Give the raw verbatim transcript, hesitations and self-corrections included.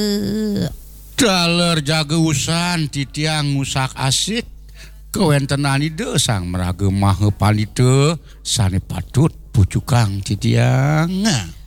daler jageusan titiang ngusak asik kewentenani de sang meragemah palite sane patut pucukang titiang.